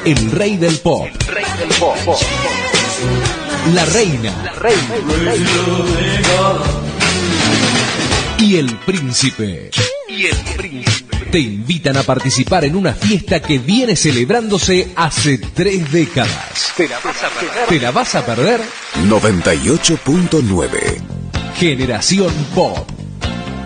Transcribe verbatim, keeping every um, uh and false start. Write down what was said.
el rey del pop. El rey del pop. La reina. La reina. Y el príncipe. Y el príncipe. Te invitan a participar en una fiesta que viene celebrándose hace tres décadas. ¿Te la vas a perder? ¿Te la vas a perder? noventa y ocho punto nueve. Generación Pop.